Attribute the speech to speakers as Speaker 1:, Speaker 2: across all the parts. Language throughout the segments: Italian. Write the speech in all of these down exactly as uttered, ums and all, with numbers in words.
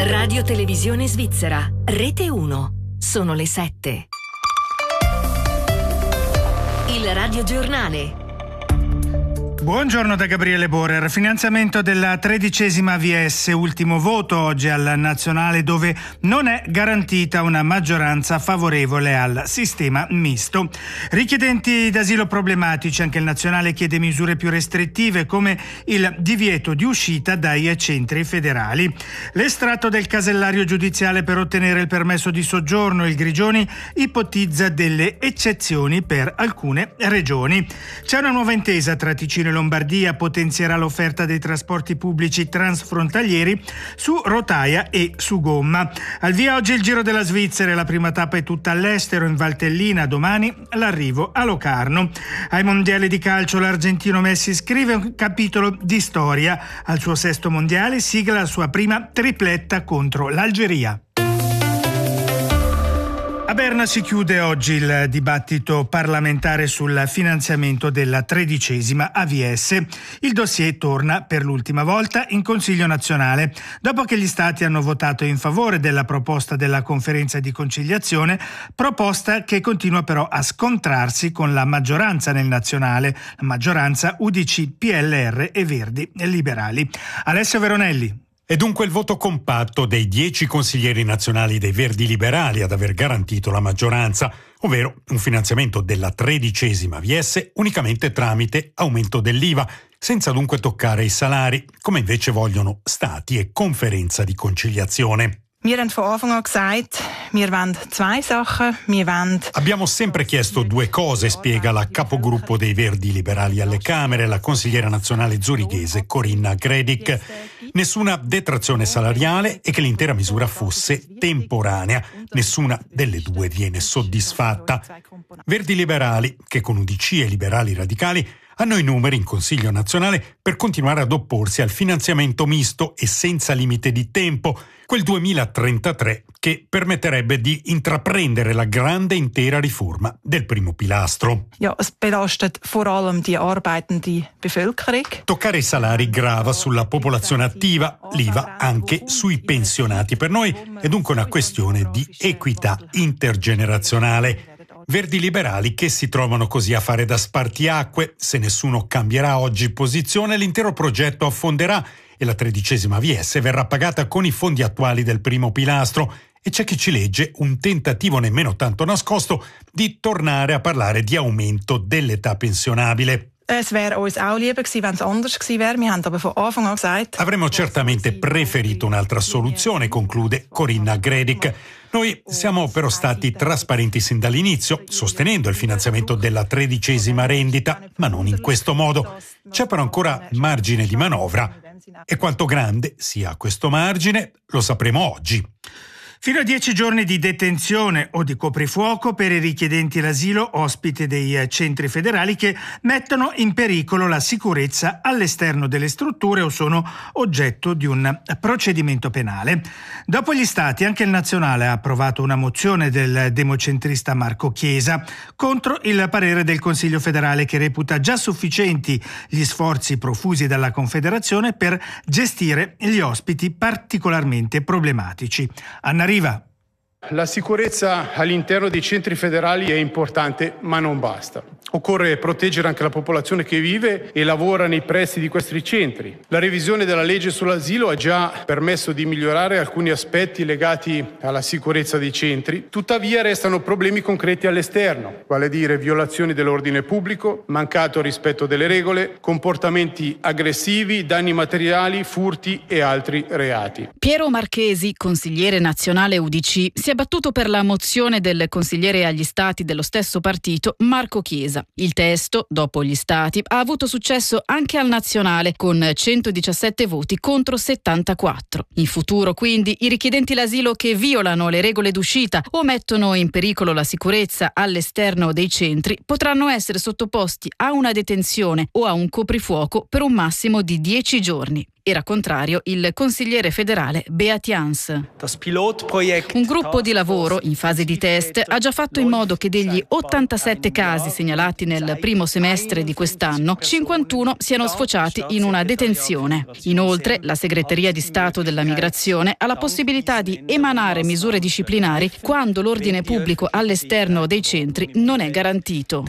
Speaker 1: Radio Televisione Svizzera, Rete uno. Sono le sette. Il Radio Giornale.
Speaker 2: Buongiorno da Gabriele Borer. Finanziamento della tredicesima A V S, ultimo voto oggi al Nazionale, dove non è garantita una maggioranza favorevole al sistema misto. Richiedenti d'asilo problematici, anche il Nazionale chiede misure più restrittive come il divieto di uscita dai centri federali. L'estratto del casellario giudiziale per ottenere il permesso di soggiorno, il Grigioni ipotizza delle eccezioni per alcune regioni. C'è una nuova intesa tra Ticino e Lombardia, potenzierà l'offerta dei trasporti pubblici transfrontalieri su rotaia e su gomma. Al via oggi il Giro della Svizzera, la prima tappa è tutta all'estero, in Valtellina, domani l'arrivo a Locarno. Ai mondiali di calcio l'argentino Messi scrive un capitolo di storia. Al suo sesto mondiale sigla la sua prima tripletta contro l'Algeria. A Berna si chiude oggi il dibattito parlamentare sul finanziamento della tredicesima A V S. Il dossier torna per l'ultima volta in Consiglio nazionale, dopo che gli Stati hanno votato in favore della proposta della conferenza di conciliazione, proposta che continua però a scontrarsi con la maggioranza nel nazionale, la maggioranza U D C, P L R e Verdi e Liberali. Alessio Veronelli.
Speaker 3: È dunque il voto compatto dei dieci consiglieri nazionali dei Verdi Liberali ad aver garantito la maggioranza, ovvero un finanziamento della tredicesima A V S unicamente tramite aumento dell'I V A, senza dunque toccare i salari, come invece vogliono Stati e conferenza di conciliazione.
Speaker 4: Wir haben von Anfang an gesagt, wir wollen zwei Sachen. Wir wollen...
Speaker 3: Abbiamo sempre chiesto due cose, spiega la capogruppo dei Verdi Liberali alle Camere, la consigliera nazionale zurighese Corinna Gredic. Nessuna detrazione salariale e che l'intera misura fosse temporanea. Nessuna delle due viene soddisfatta. Verdi Liberali, che con U D C e Liberali Radicali hanno i numeri in Consiglio nazionale per continuare ad opporsi al finanziamento misto e senza limite di tempo, quel duemilatrentatré che permetterebbe di intraprendere la grande intera riforma del primo pilastro.
Speaker 4: Ja, es belastet vor allem die arbeitende Bevölkerung.
Speaker 3: Toccare i salari grava sulla popolazione attiva, l'I V A anche sui pensionati. Per noi è dunque una questione di equità intergenerazionale. Verdi Liberali che si trovano così a fare da spartiacque. Se nessuno cambierà oggi posizione, l'intero progetto affonderà e la tredicesima A V S verrà pagata con i fondi attuali del primo pilastro. E c'è chi ci legge un tentativo nemmeno tanto nascosto di tornare a parlare di aumento dell'età pensionabile.
Speaker 4: Es wäre uns auch lieber gewesen, wenn es anders gewesen wäre. Wir haben aber von Anfang an gesagt...
Speaker 3: Avremmo certamente preferito un'altra soluzione, conclude Corinna Gredic. Noi siamo però stati trasparenti sin dall'inizio, sostenendo il finanziamento della tredicesima rendita, ma non in questo modo. C'è però ancora margine di manovra. E quanto grande sia questo margine lo sapremo oggi.
Speaker 2: Fino a dieci giorni di detenzione o di coprifuoco per i richiedenti l'asilo ospite dei centri federali che mettono in pericolo la sicurezza all'esterno delle strutture o sono oggetto di un procedimento penale. Dopo gli Stati, anche il Nazionale ha approvato una mozione del democentrista Marco Chiesa contro il parere del Consiglio federale, che reputa già sufficienti gli sforzi profusi dalla Confederazione per gestire gli ospiti particolarmente problematici. Anna Riva.
Speaker 5: La sicurezza all'interno dei centri federali è importante, ma non basta. Occorre proteggere anche la popolazione che vive e lavora nei pressi di questi centri. La revisione della legge sull'asilo ha già permesso di migliorare alcuni aspetti legati alla sicurezza dei centri, tuttavia restano problemi concreti all'esterno, vale a dire violazioni dell'ordine pubblico, mancato rispetto delle regole, comportamenti aggressivi, danni materiali, furti e altri reati.
Speaker 6: Piero Marchesi, consigliere nazionale U D C, si è battuto per la mozione del consigliere agli Stati dello stesso partito Marco Chiesa. Il testo, dopo gli Stati, ha avuto successo anche al nazionale, con centodiciassette voti contro settantaquattro. In futuro, quindi, i richiedenti l'asilo che violano le regole d'uscita o mettono in pericolo la sicurezza all'esterno dei centri potranno essere sottoposti a una detenzione o a un coprifuoco per un massimo di dieci giorni. Era contrario il consigliere federale Beat Jans. Un gruppo di lavoro in fase di test ha già fatto in modo che degli ottantasette casi segnalati nel primo semestre di quest'anno, cinquantuno siano sfociati in una detenzione. Inoltre, la Segreteria di Stato della Migrazione ha la possibilità di emanare misure disciplinari quando l'ordine pubblico all'esterno dei centri non è garantito.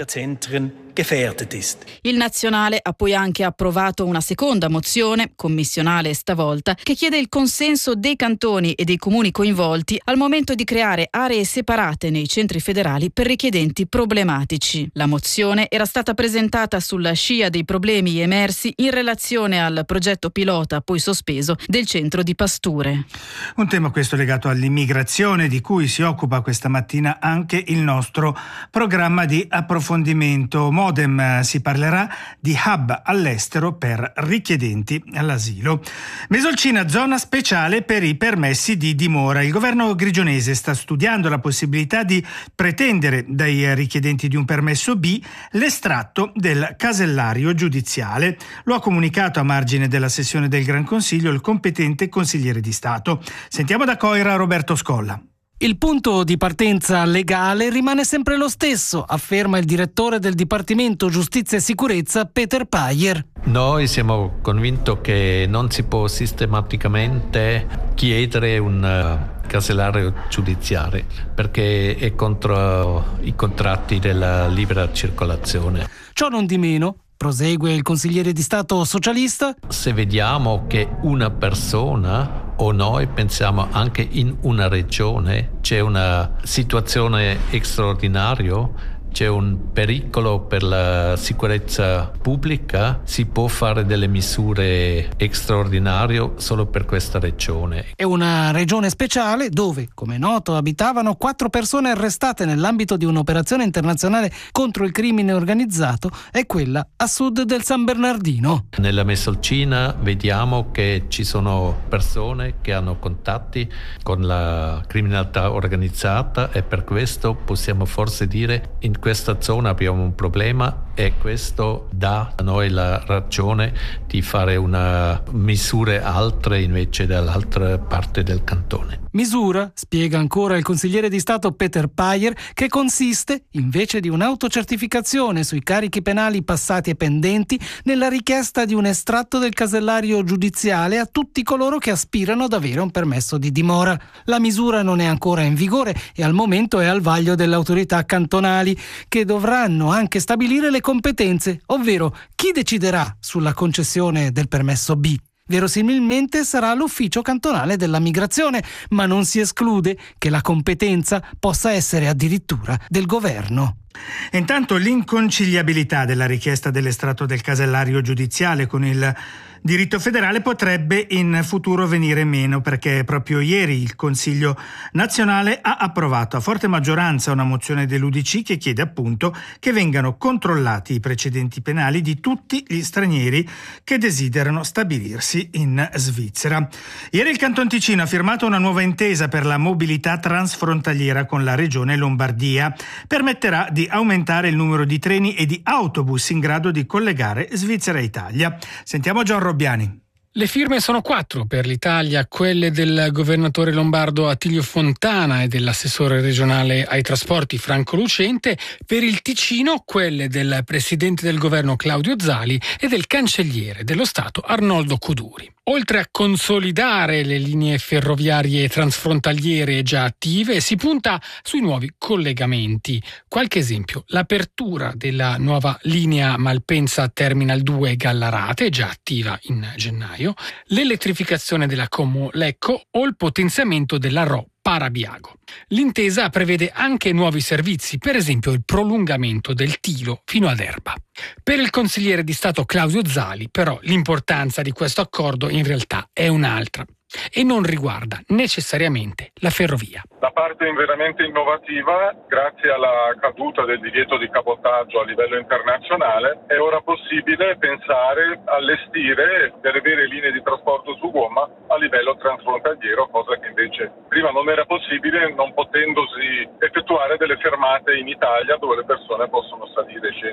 Speaker 6: Il Nazionale ha poi anche approvato una seconda mozione, commissionale stavolta, che chiede il consenso dei cantoni e dei comuni coinvolti al momento di creare aree separate nei centri federali per richiedenti problematici. La mozione era stata presentata sulla scia dei problemi emersi in relazione al progetto pilota, poi sospeso, del centro di Pasture.
Speaker 2: Un tema questo legato all'immigrazione, di cui si occupa questa mattina anche il nostro programma di approfondimento. Modem, si parlerà di hub all'estero per richiedenti all'asilo. Mesolcina, zona speciale per i permessi di dimora. Il governo grigionese sta studiando la possibilità di pretendere dai richiedenti di un permesso B l'estratto del casellario giudiziale. Lo ha comunicato a margine della sessione del Gran Consiglio il competente consigliere di Stato. Sentiamo da Coira Roberto Scolla.
Speaker 7: Il punto di partenza legale rimane sempre lo stesso, afferma il direttore del Dipartimento Giustizia e Sicurezza Peter Payer.
Speaker 8: Noi siamo convinti che non si può sistematicamente chiedere un casellario giudiziario perché è contro i contratti della libera circolazione.
Speaker 7: Ciò non di meno, prosegue il consigliere di Stato socialista,
Speaker 8: se vediamo che una persona o noi pensiamo anche in una regione c'è una situazione straordinaria, c'è un pericolo per la sicurezza pubblica, si può fare delle misure straordinarie solo per questa regione.
Speaker 7: È una regione speciale dove, come è noto, abitavano quattro persone arrestate nell'ambito di un'operazione internazionale contro il crimine organizzato, è quella a sud del San Bernardino.
Speaker 8: Nella Mesolcina vediamo che ci sono persone che hanno contatti con la criminalità organizzata e per questo possiamo forse dire in questa zona abbiamo un problema e questo dà a noi la ragione di fare una misure altre invece dall'altra parte del cantone.
Speaker 7: Misura, spiega ancora il consigliere di Stato Peter Payer, che consiste, invece di un'autocertificazione sui carichi penali passati e pendenti, nella richiesta di un estratto del casellario giudiziale a tutti coloro che aspirano ad avere un permesso di dimora. La misura non è ancora in vigore e al momento è al vaglio delle autorità cantonali, che dovranno anche stabilire le competenze, ovvero chi deciderà sulla concessione del permesso B. Verosimilmente sarà l'ufficio cantonale della migrazione, ma non si esclude che la competenza possa essere addirittura del governo.
Speaker 2: Intanto l'inconciliabilità della richiesta dell'estratto del casellario giudiziale con il diritto federale potrebbe in futuro venire meno, perché proprio ieri il Consiglio nazionale ha approvato a forte maggioranza una mozione dell'U D C che chiede appunto che vengano controllati i precedenti penali di tutti gli stranieri che desiderano stabilirsi in Svizzera. Ieri il Canton Ticino ha firmato una nuova intesa per la mobilità transfrontaliera con la regione Lombardia. Permetterà di aumentare il numero di treni e di autobus in grado di collegare Svizzera e Italia. Sentiamo John Robbiani.
Speaker 9: Le firme sono quattro per l'Italia, quelle del governatore lombardo Attilio Fontana e dell'assessore regionale ai trasporti Franco Lucente, per il Ticino quelle del presidente del governo Claudio Zali e del cancelliere dello Stato Arnoldo Coduri. Oltre a consolidare le linee ferroviarie transfrontaliere già attive, si punta sui nuovi collegamenti. Qualche esempio: l'apertura della nuova linea Malpensa Terminal due Gallarate, già attiva in gennaio, l'elettrificazione della Como-Lecco o il potenziamento della R O Parabiago. L'intesa prevede anche nuovi servizi, per esempio il prolungamento del Tilo fino ad Erba. Per il consigliere di Stato Claudio Zali, però, l'importanza di questo accordo in realtà è un'altra e non riguarda necessariamente la ferrovia.
Speaker 10: La parte veramente innovativa, grazie alla caduta del divieto di cabotaggio a livello internazionale, è ora possibile pensare, allestire delle vere linee di trasporto su gomma a livello transfrontaliero, cosa che invece prima non era possibile, non potendosi effettuare delle fermate in Italia dove le persone possono salire e scendere.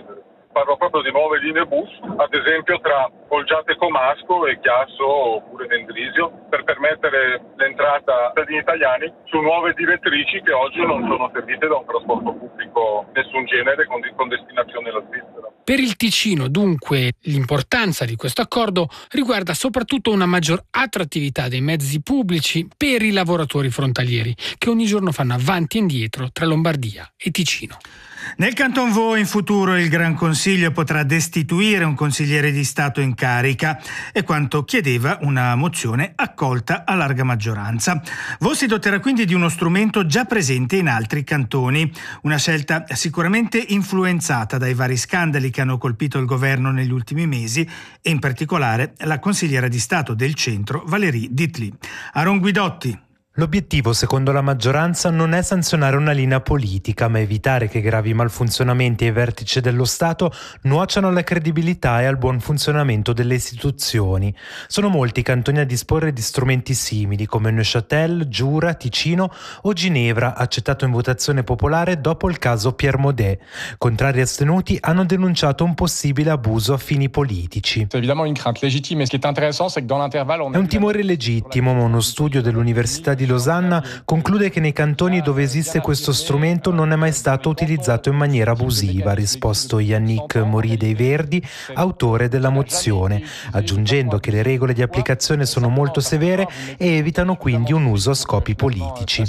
Speaker 10: parlo proprio di nuove linee bus, ad esempio tra Olgiate Comasco e Chiasso oppure Mendrisio, per permettere l'entrata dei cittadini italiani su nuove direttrici che oggi non sono servite da un trasporto pubblico nessun genere con, con destinazione alla Svizzera.
Speaker 9: Per il Ticino, dunque, l'importanza di questo accordo riguarda soprattutto una maggior attrattività dei mezzi pubblici per i lavoratori frontalieri, che ogni giorno fanno avanti e indietro tra Lombardia e Ticino.
Speaker 2: Nel Canton Vaud in futuro il Gran Consiglio potrà destituire un consigliere di Stato in carica, è quanto chiedeva una mozione accolta a larga maggioranza. Vaud si doterà quindi di uno strumento già presente in altri cantoni, una scelta sicuramente influenzata dai vari scandali che hanno colpito il governo negli ultimi mesi e in particolare la consigliera di Stato del centro Valérie Ditli. Aaron Guidotti.
Speaker 11: L'obiettivo, secondo la maggioranza, non è sanzionare una linea politica, ma evitare che gravi malfunzionamenti ai vertici dello Stato nuocciano alla credibilità e al buon funzionamento delle istituzioni. Sono molti i cantoni a disporre di strumenti simili, come Neuchâtel, Giura, Ticino o Ginevra, accettato in votazione popolare dopo il caso Pierre Maudet. Contrari astenuti hanno denunciato un possibile abuso a fini politici.
Speaker 12: È un
Speaker 11: timore legittimo, ma uno studio dell'Università di Losanna conclude che nei cantoni dove esiste questo strumento non è mai stato utilizzato in maniera abusiva, ha risposto Yannick Mori dei Verdi, autore della mozione, aggiungendo che le regole di applicazione sono molto severe e evitano quindi un uso a scopi politici.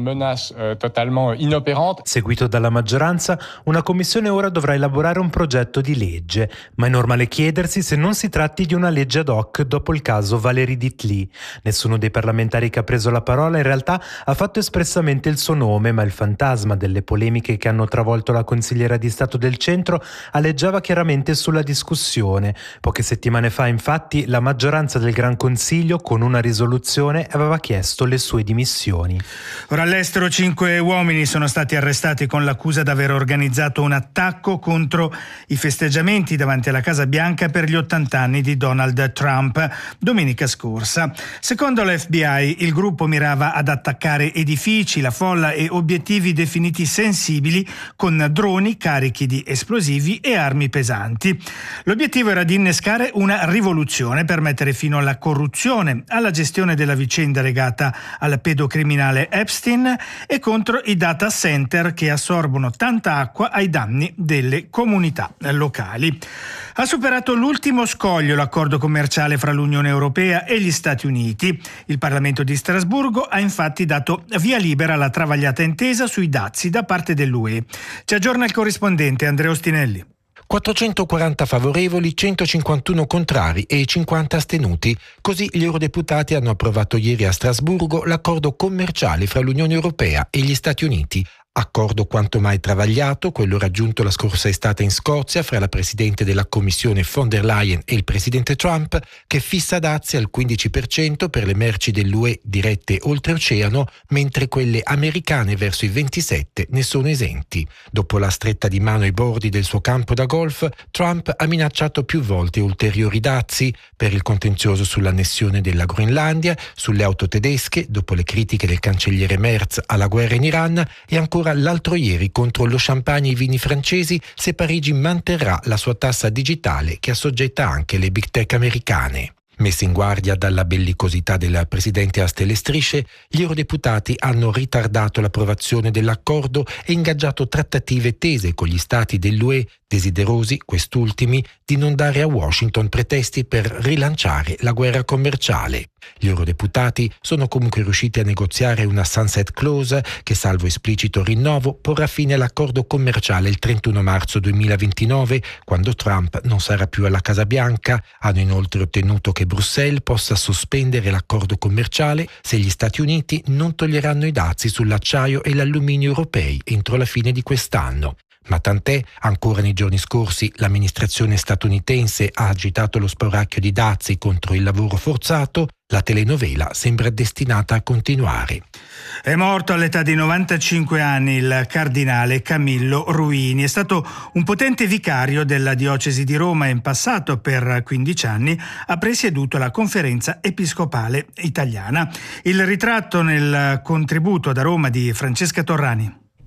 Speaker 11: Seguito dalla maggioranza, una commissione ora dovrà elaborare un progetto di legge, ma è normale chiedersi se non si tratti di una legge ad hoc dopo il caso Valérie Ditli. Nessuno dei parlamentari che ha preso la parola in realtà ha fatto espressamente il suo nome, ma il fantasma delle polemiche che hanno travolto la consigliera di Stato del centro aleggiava chiaramente sulla discussione. Poche settimane fa, infatti, la maggioranza del Gran Consiglio, con una risoluzione, aveva chiesto le sue dimissioni.
Speaker 2: Ora all'estero cinque uomini sono stati arrestati con l'accusa di aver organizzato un attacco contro i festeggiamenti davanti alla Casa Bianca per gli ottanta anni di Donald Trump domenica scorsa. Secondo l'F B I, il gruppo mirava ad attaccare edifici, la folla e obiettivi definiti sensibili con droni carichi di esplosivi e armi pesanti. L'obiettivo era di innescare una rivoluzione per mettere fine alla corruzione, alla gestione della vicenda legata al pedocriminale Epstein e contro i data center che assorbono tanta acqua ai danni delle comunità locali. Ha superato l'ultimo scoglio l'accordo commerciale fra l'Unione Europea e gli Stati Uniti. Il Parlamento di Strasburgo ha infatti dato via libera alla travagliata intesa sui dazi da parte dell'U E. Ci aggiorna il corrispondente Andrea Ostinelli.
Speaker 13: quattrocentoquaranta favorevoli, centocinquantuno contrari e cinquanta astenuti. Così gli eurodeputati hanno approvato ieri a Strasburgo l'accordo commerciale fra l'Unione Europea e gli Stati Uniti. Accordo quanto mai travagliato, quello raggiunto la scorsa estate in Scozia fra la Presidente della Commissione von der Leyen e il Presidente Trump, che fissa dazi al quindici per cento per le merci dell'U E dirette oltreoceano, mentre quelle americane verso i ventisette ne sono esenti. Dopo la stretta di mano ai bordi del suo campo da golf, Trump ha minacciato più volte ulteriori dazi per il contenzioso sull'annessione della Groenlandia, sulle auto tedesche, dopo le critiche del cancelliere Merz alla guerra in Iran e ancora l'altro ieri contro lo champagne e i vini francesi se Parigi manterrà la sua tassa digitale che assoggetta anche le big tech americane. Messi in guardia dalla bellicosità del presidente a stelle e strisce, gli eurodeputati hanno ritardato l'approvazione dell'accordo e ingaggiato trattative tese con gli stati dell'U E, desiderosi, quest'ultimi, di non dare a Washington pretesti per rilanciare la guerra commerciale. Gli eurodeputati sono comunque riusciti a negoziare una sunset clause che, salvo esplicito rinnovo, porrà fine all'accordo commerciale il trentuno marzo duemilaventinove, quando Trump non sarà più alla Casa Bianca. Hanno inoltre ottenuto che Bruxelles possa sospendere l'accordo commerciale se gli Stati Uniti non toglieranno i dazi sull'acciaio e l'alluminio europei entro la fine di quest'anno. Ma tant'è, ancora nei giorni scorsi l'amministrazione statunitense ha agitato lo spauracchio di dazi contro il lavoro forzato, la telenovela sembra destinata a continuare.
Speaker 2: È morto all'età di novantacinque anni il cardinale Camillo Ruini. È stato un potente vicario della diocesi di Roma e in passato per quindici anni ha presieduto la Conferenza Episcopale Italiana. Il ritratto nel contributo da Roma di Francesca Torrani.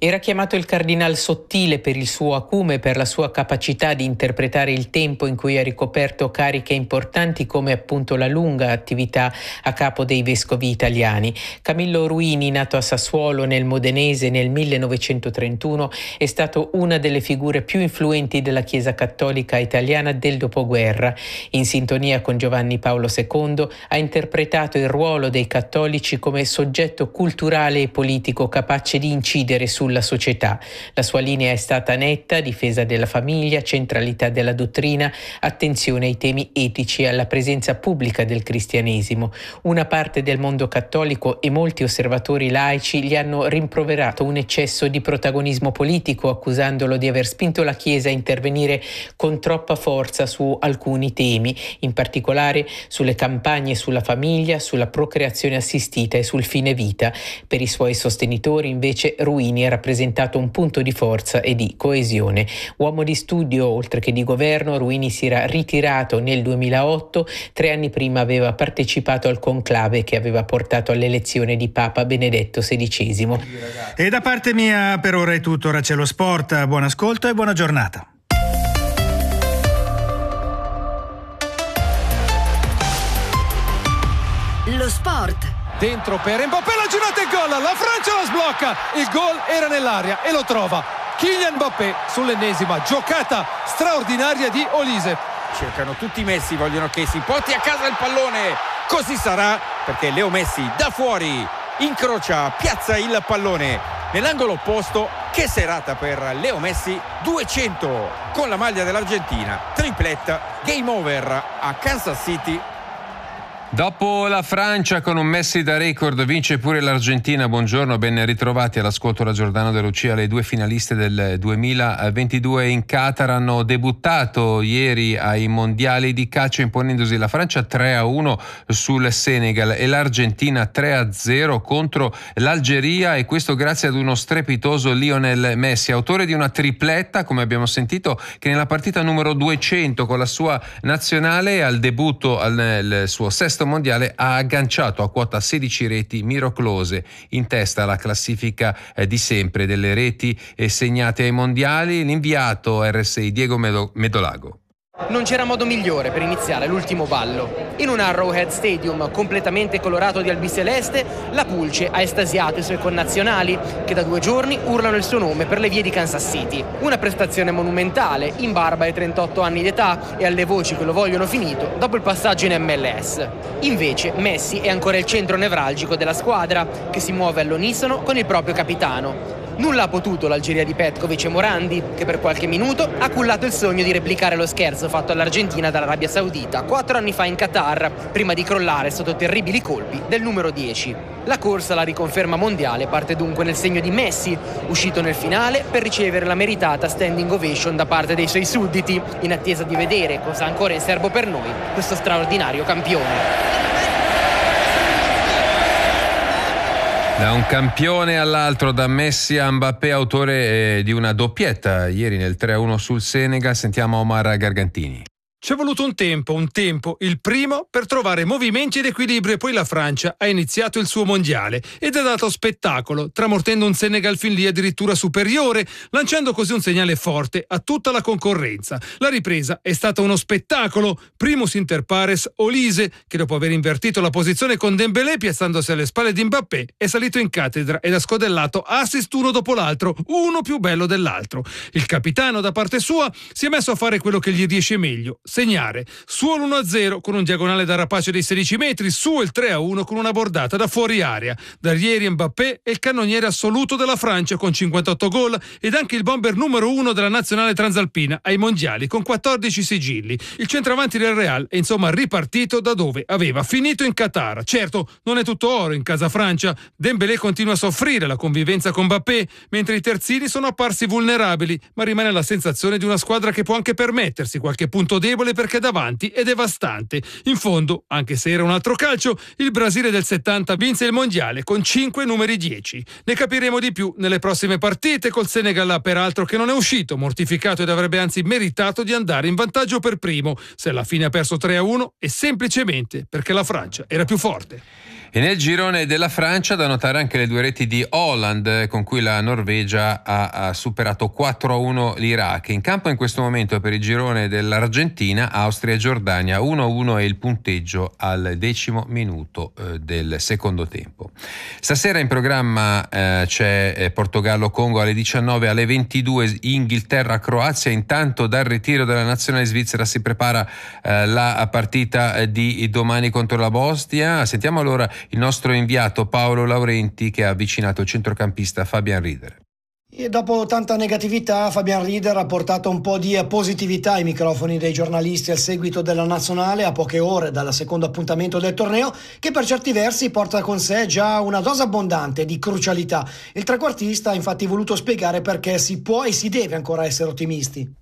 Speaker 12: Era chiamato il Cardinal Sottile per il suo acume, per la sua capacità di interpretare il tempo in cui ha ricoperto cariche importanti come appunto la lunga attività a capo dei vescovi italiani. Camillo Ruini, nato a Sassuolo nel Modenese nel millenovecentotrentuno, è stato una delle figure più influenti della Chiesa cattolica italiana del dopoguerra. In sintonia con Giovanni Paolo secondo, ha interpretato il ruolo dei cattolici come soggetto culturale e politico capace di incidere su sulla società. La sua linea è stata netta: difesa della famiglia, centralità della dottrina, attenzione ai temi etici e alla presenza pubblica del cristianesimo. Una parte del mondo cattolico e molti osservatori laici gli hanno rimproverato un eccesso di protagonismo politico, accusandolo di aver spinto la Chiesa a intervenire con troppa forza su alcuni temi, in particolare sulle campagne sulla famiglia, sulla procreazione assistita e sul fine vita. Per i suoi sostenitori, invece, Ruini ha rappresentato un punto di forza e di coesione. Uomo di studio oltre che di governo, Ruini si era ritirato nel duemilaotto. Tre anni prima aveva partecipato al conclave che aveva portato all'elezione di Papa Benedetto sedicesimo.
Speaker 2: E da parte mia per ora è tutto. Ora c'è lo sport. Buon ascolto e buona giornata.
Speaker 1: Lo sport.
Speaker 14: Dentro per Mbappé, la girata e gol, la Francia la sblocca, il gol era nell'aria e lo trova Kylian Mbappé sull'ennesima giocata straordinaria di Olise.
Speaker 15: Cercano tutti i Messi, vogliono che si porti a casa il pallone, così sarà, perché Leo Messi da fuori incrocia, piazza il pallone nell'angolo opposto. Che serata per Leo Messi, duecento con la maglia dell'Argentina, tripletta, game over a Kansas City.
Speaker 16: Dopo la Francia con un Messi da record vince pure l'Argentina. Buongiorno, ben ritrovati all'ascolto da Giordano De Lucia. Le due finaliste del duemilaventidue in Qatar hanno debuttato ieri ai mondiali di calcio imponendosi la Francia tre a uno sul Senegal e l'Argentina tre a zero contro l'Algeria, e questo grazie ad uno strepitoso Lionel Messi, autore di una tripletta, come abbiamo sentito, che nella partita numero duecento con la sua nazionale al debutto al suo sesto mondiale ha agganciato a quota sedici reti miracolose, in testa alla classifica eh, di sempre delle reti eh, segnate ai mondiali, l'inviato R S I Diego Medo- Medolago.
Speaker 17: Non c'era modo migliore per iniziare l'ultimo ballo. In un Arrowhead Stadium completamente colorato di albiceleste, la Pulce ha estasiato i suoi connazionali che da due giorni urlano il suo nome per le vie di Kansas City. Una prestazione monumentale, in barba ai trentotto anni d'età e alle voci che lo vogliono finito dopo il passaggio in M L S. Invece Messi è ancora il centro nevralgico della squadra, che si muove all'unisono con il proprio capitano. Nulla ha potuto l'Algeria di Petkovic e Morandi, che per qualche minuto ha cullato il sogno di replicare lo scherzo fatto all'Argentina dall'Arabia Saudita quattro anni fa in Qatar, prima di crollare sotto terribili colpi del numero dieci. La corsa alla riconferma mondiale parte dunque nel segno di Messi, uscito nel finale per ricevere la meritata standing ovation da parte dei suoi sudditi, in attesa di vedere cosa ha ancora in serbo per noi questo straordinario campione.
Speaker 16: Da un campione all'altro, da Messi a Mbappé, autore eh, di una doppietta ieri nel tre a uno sul Senegal. Sentiamo Omar Gargantini.
Speaker 14: Ci è voluto un tempo, un tempo, il primo per trovare movimenti ed equilibrio, e poi la Francia ha iniziato il suo mondiale ed ha dato spettacolo, tramortendo un Senegal fin lì addirittura superiore, lanciando così un segnale forte a tutta la concorrenza. La ripresa è stata uno spettacolo, primus inter pares Olise, che dopo aver invertito la posizione con Dembélé, piazzandosi alle spalle di Mbappé, è salito in cattedra ed ha scodellato assist uno dopo l'altro, uno più bello dell'altro. Il capitano da parte sua si è messo a fare quello che gli riesce meglio, segnare. Su l'uno a zero con un diagonale da rapace dei sedici metri, su il tre a uno con una bordata da fuori area. Da ieri Mbappé è il cannoniere assoluto della Francia con cinquantotto gol ed anche il bomber numero uno della nazionale transalpina ai mondiali con quattordici sigilli. Il centravanti del Real è insomma ripartito da dove aveva finito in Qatar. Certo, non è tutto oro in casa Francia. Dembélé continua a soffrire la convivenza con Mbappé, mentre i terzini sono apparsi vulnerabili, ma rimane la sensazione di una squadra che può anche permettersi qualche punto debole, perché davanti è devastante. In fondo, anche se era un altro calcio, il Brasile del settanta vinse il mondiale con cinque numeri dieci. Ne capiremo di più nelle prossime partite, col Senegal peraltro che non è uscito, mortificato, ed avrebbe anzi meritato di andare in vantaggio per primo. Se alla fine ha perso tre a uno è semplicemente perché la Francia era più forte.
Speaker 16: E nel girone della Francia da notare anche le due reti di Haaland, con cui la Norvegia ha, ha superato quattro a uno l'Iraq. In campo in questo momento per il girone dell'Argentina Austria e Giordania uno a uno è il punteggio al decimo minuto eh, del secondo tempo. Stasera in programma eh, c'è eh, Portogallo-Congo alle diciannove, alle ventidue Inghilterra-Croazia. Intanto dal ritiro della nazionale svizzera si prepara eh, la partita di domani contro la Bosnia. Sentiamo allora il nostro inviato Paolo Laurenti che ha avvicinato il centrocampista Fabian Rieder.
Speaker 18: E dopo tanta negatività, Fabian Rieder ha portato un po' di positività ai microfoni dei giornalisti al seguito della nazionale a poche ore dal secondo appuntamento del torneo, che per certi versi porta con sé già una dose abbondante di crucialità. Il trequartista ha infatti voluto spiegare perché si può e si deve ancora essere ottimisti.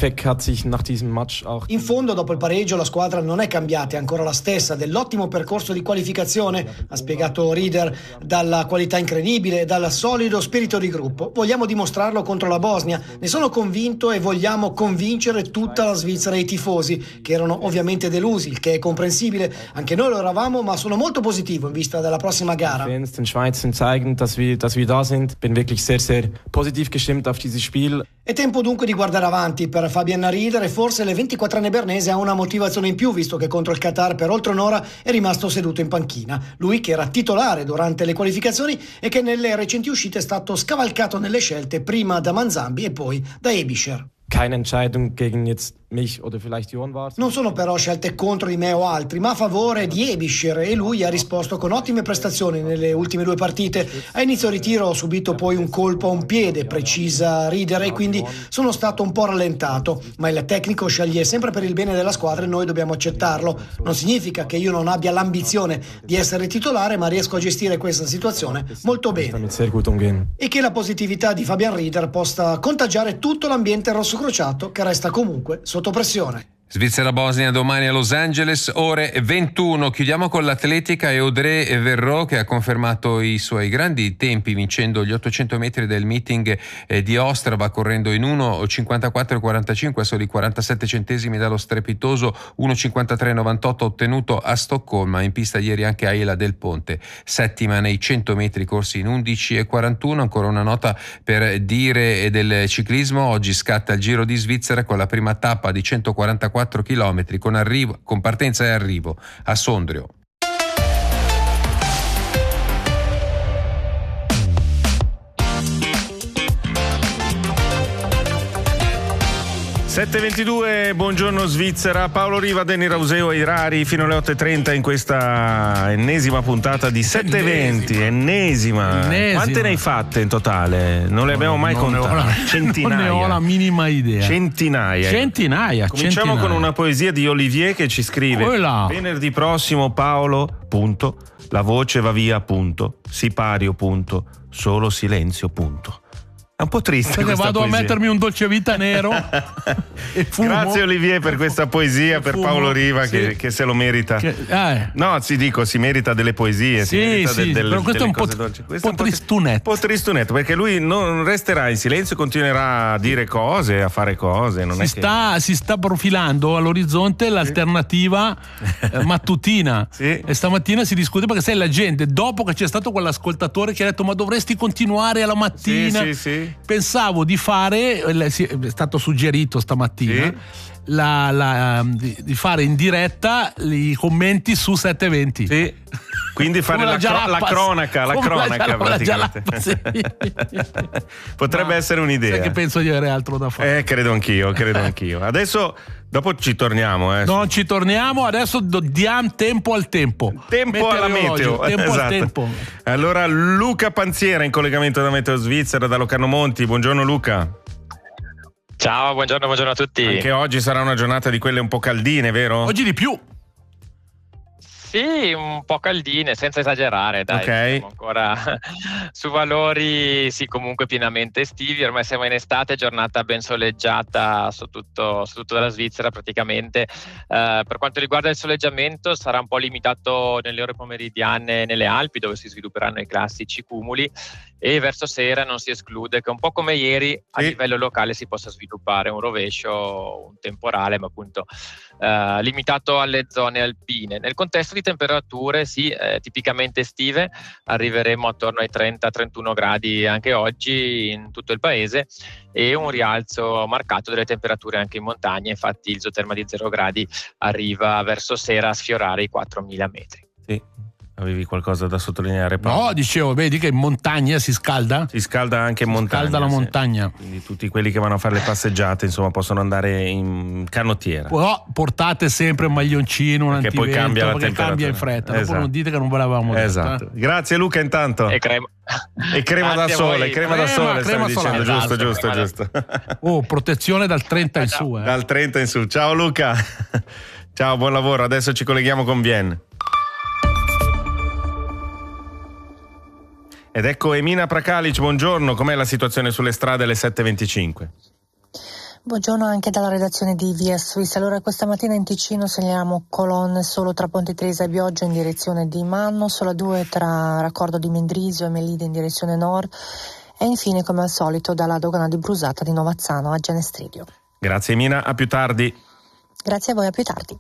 Speaker 18: In fondo, dopo il pareggio, la squadra non è cambiata, è ancora la stessa, dell'ottimo percorso di qualificazione, ha spiegato Rieder, dalla qualità incredibile, dal solido spirito di gruppo. Vogliamo dimostrarlo contro la Bosnia, ne sono convinto e vogliamo convincere tutta la Svizzera e i tifosi, che erano ovviamente delusi, il che è comprensibile, anche noi lo eravamo, ma sono molto positivo in vista della prossima gara. È tempo dunque di guardare avanti per Fabian Rieder e forse le ventiquattrenne bernese ha una motivazione in più, visto che contro il Qatar per oltre un'ora è rimasto seduto in panchina. Lui che era titolare durante le qualificazioni e che nelle recenti uscite è stato scavalcato nelle scelte prima da Manzambi e poi da Ebischer. Non sono però scelte contro di me o altri, ma a favore di Ebischer, e lui ha risposto con ottime prestazioni nelle ultime due partite. A inizio ritiro ho subito poi un colpo a un piede, precisa Rieder, e quindi sono stato un po' rallentato, ma il tecnico sceglie sempre per il bene della squadra e noi dobbiamo accettarlo. Non significa che io non abbia l'ambizione di essere titolare, ma riesco a gestire questa situazione molto bene e che la positività di Fabian Rieder possa contagiare tutto l'ambiente rossocrociato, che resta comunque sotto pressione.
Speaker 16: Svizzera-Bosnia domani a Los Angeles, ore ventuno. Chiudiamo con l'atletica e Audrey Verreau che ha confermato i suoi grandi tempi vincendo gli ottocento metri del meeting di Ostrava, correndo in uno cinquantaquattro quarantacinque, a soli quarantasette centesimi dallo strepitoso uno cinquantatré novantotto ottenuto a Stoccolma. In pista ieri anche Ayla Del Ponte, settima nei cento metri corsi in undici e quarantuno. Ancora una nota per dire del ciclismo: oggi scatta il Giro di Svizzera con la prima tappa di centoquarantaquattro chilometri con, arrivo, con partenza e arrivo a Sondrio.
Speaker 19: sette e ventidue, buongiorno Svizzera, Paolo Riva, Deni Rauseo e Irari fino alle otto e trenta in questa ennesima puntata di sette e venti, ennesima. ennesima. Quante ne hai fatte in totale? Non le abbiamo mai
Speaker 20: non
Speaker 19: contate.
Speaker 20: La,
Speaker 19: Centinaia.
Speaker 20: Non ne ho la minima idea.
Speaker 19: Centinaia.
Speaker 20: Centinaia.
Speaker 19: Cominciamo
Speaker 20: centinaia.
Speaker 19: con una poesia di Olivier che ci scrive:
Speaker 20: Quella.
Speaker 19: Venerdì prossimo Paolo, punto, la voce va via, punto, sipario, punto, solo silenzio, punto. È un po' triste.
Speaker 20: Perché vado
Speaker 19: poesia.
Speaker 20: a mettermi un dolce vita nero e fumo.
Speaker 19: Grazie Olivier per questa poesia, per
Speaker 20: fumo.
Speaker 19: Paolo Riva
Speaker 20: sì.
Speaker 19: che, che se lo merita.
Speaker 20: Che, eh.
Speaker 19: No, si dico, si merita delle poesie,
Speaker 20: sì,
Speaker 19: si merita
Speaker 20: sì,
Speaker 19: de, delle,
Speaker 20: però questo
Speaker 19: delle
Speaker 20: è un po',
Speaker 19: cose dolci.
Speaker 20: Questo un po' tristunetto.
Speaker 19: Un po' tristunetto, perché lui non resterà in silenzio, continuerà a dire cose, a fare cose. Non
Speaker 20: si,
Speaker 19: è
Speaker 20: sta,
Speaker 19: che...
Speaker 20: si sta profilando all'orizzonte l'alternativa sì. eh, mattutina.
Speaker 19: Sì.
Speaker 20: E stamattina si discute perché sai, la gente, dopo che c'è stato quell'ascoltatore che ha detto ma dovresti continuare alla mattina,
Speaker 19: sì, sì, sì.
Speaker 20: pensavo di fare, è stato suggerito stamattina, sì. la, la, di, di fare in diretta i commenti su sette e venti.
Speaker 19: Sì. Quindi fare la, la, la cronaca, la cronaca la, praticamente. La sì. Potrebbe Ma, essere un'idea.
Speaker 20: Sai che penso di avere altro da fare.
Speaker 19: Eh, credo anch'io, credo anch'io. Adesso, dopo ci torniamo. Eh.
Speaker 20: Non ci torniamo, adesso diamo tempo al tempo.
Speaker 19: Tempo alla meteo.
Speaker 20: Tempo
Speaker 19: esatto.
Speaker 20: al tempo.
Speaker 19: Allora, Luca Panziera in collegamento da Meteo Svizzera, da Locarno Monti. Buongiorno Luca.
Speaker 21: Ciao, buongiorno, buongiorno a tutti.
Speaker 19: Anche oggi sarà una giornata di quelle un po' caldine, vero?
Speaker 20: Oggi di più.
Speaker 21: Sì, un po' caldine, senza esagerare, dai.
Speaker 19: Okay.
Speaker 21: Siamo ancora su valori, sì, comunque pienamente estivi. Ormai siamo in estate, giornata ben soleggiata su tutto, su tutta la Svizzera praticamente. Uh, per quanto riguarda il soleggiamento, sarà un po' limitato nelle ore pomeridiane nelle Alpi, dove si svilupperanno i classici cumuli. e verso sera non si esclude che un po' come ieri a
Speaker 19: sì.
Speaker 21: livello locale si possa sviluppare un rovescio, un temporale, ma appunto eh, limitato alle zone alpine. Nel contesto di temperature sì, eh, tipicamente estive, arriveremo attorno ai trenta trentuno gradi anche oggi in tutto il paese e un rialzo marcato delle temperature anche in montagna. Infatti il isoterma di zero gradi arriva verso sera a sfiorare i quattromila metri.
Speaker 19: Sì. Avevi qualcosa da sottolineare, Paolo?
Speaker 20: No, dicevo, vedi che in montagna si scalda?
Speaker 19: Si scalda anche in montagna.
Speaker 20: Scalda la
Speaker 19: sì.
Speaker 20: montagna.
Speaker 19: Quindi tutti quelli che vanno a fare le passeggiate, insomma, possono andare in canottiera.
Speaker 20: Però portate sempre un maglioncino, un
Speaker 19: perché
Speaker 20: antivento,
Speaker 19: poi cambia la
Speaker 20: perché
Speaker 19: temperatura.
Speaker 20: cambia in fretta.
Speaker 19: Esatto.
Speaker 20: Dopo non dite che non ve l'avevamo detto.
Speaker 19: Esatto.
Speaker 20: Eh?
Speaker 19: Grazie Luca intanto.
Speaker 21: E crema,
Speaker 19: e crema da sole, crema, crema da sole,
Speaker 20: crema
Speaker 19: stavi
Speaker 20: solare.
Speaker 19: dicendo, giusto,
Speaker 21: Esatto,
Speaker 19: giusto, giusto.
Speaker 20: Oh, protezione dal trenta in su. Eh.
Speaker 19: Dal trenta in su. Ciao Luca. Ciao, buon lavoro. Adesso ci colleghiamo con Vienne. Ed ecco Emina Prakalic, buongiorno, com'è la situazione sulle strade alle sette e venticinque?
Speaker 4: Buongiorno anche dalla redazione di Via Swiss. Allora, questa mattina in Ticino segnaliamo colonne solo tra Ponte Tresa e Bioggio in direzione di Manno, solo due tra Raccordo di Mendrisio e Melide in direzione nord e infine, come al solito, dalla dogana di Brusata di Novazzano a Genestridio.
Speaker 19: Grazie Emina, a più tardi.
Speaker 4: Grazie a voi, a più tardi.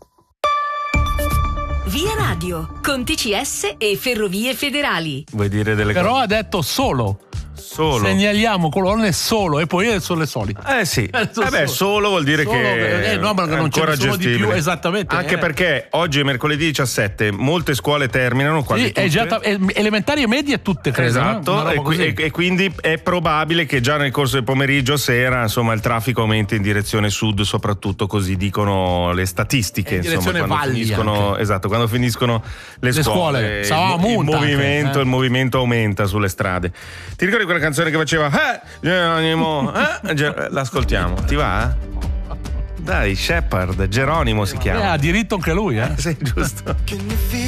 Speaker 1: Via Radio, con T C S e Ferrovie Federali.
Speaker 19: Vuoi dire delle
Speaker 20: Però
Speaker 19: cose?
Speaker 20: ha detto solo.
Speaker 19: Solo.
Speaker 20: Segnaliamo colonne solo e poi sono le solite.
Speaker 19: Eh sì, eh beh, solo vuol dire
Speaker 20: solo,
Speaker 19: che
Speaker 20: eh, no, ma
Speaker 19: è
Speaker 20: non ce
Speaker 19: ancora
Speaker 20: ne sono
Speaker 19: gestibile.
Speaker 20: di più, esattamente.
Speaker 19: Anche
Speaker 20: eh.
Speaker 19: perché oggi è mercoledì diciassette, molte scuole terminano, quasi
Speaker 20: sì,
Speaker 19: tutte.
Speaker 20: è già ta- elementari e medie tutte, credo.
Speaker 19: Esatto,
Speaker 20: no?
Speaker 19: e, qui, e, e quindi è probabile che già nel corso del pomeriggio, sera, insomma, il traffico aumenti in direzione sud, soprattutto così dicono le statistiche.
Speaker 20: In
Speaker 19: insomma,
Speaker 20: direzione
Speaker 19: quando
Speaker 20: valli
Speaker 19: finiscono,
Speaker 20: anche.
Speaker 19: esatto, quando finiscono le,
Speaker 20: Le scuole.
Speaker 19: il, mo- il,
Speaker 20: Monta
Speaker 19: movimento,
Speaker 20: anche, eh.
Speaker 19: il movimento aumenta sulle strade. Ti ricordi quella canzone che faceva eh, Geronimo, eh? Ger- l'ascoltiamo, ti va? Dai, Shepard, Geronimo si chiama.
Speaker 20: Eh, ha diritto anche lui, eh?
Speaker 19: Sì, giusto.